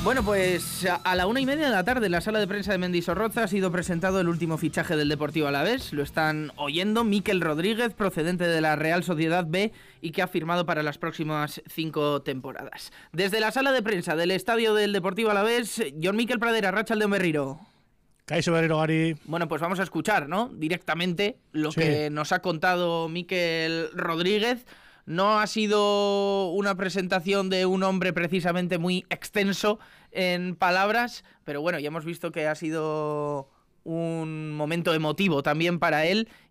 Bueno, pues a la 1:30 de la tarde en la sala de prensa de Mendizorroza ha sido presentado el último fichaje del Deportivo Alavés. Lo están oyendo, Mikel Rodríguez, procedente de la Real Sociedad B y que ha firmado para las próximas 5 temporadas. Desde la sala de prensa del estadio del Deportivo Alavés, Jon Mikel Pradera, Arratsaldeon Berriro. Kaixo Berriro Gari. Bueno, pues vamos a escuchar, ¿no?, directamente lo que nos ha contado Mikel Rodríguez. No ha sido una presentación de un hombre precisamente muy extenso en palabras, pero bueno, ya hemos visto que ha sido un momento emotivo también para él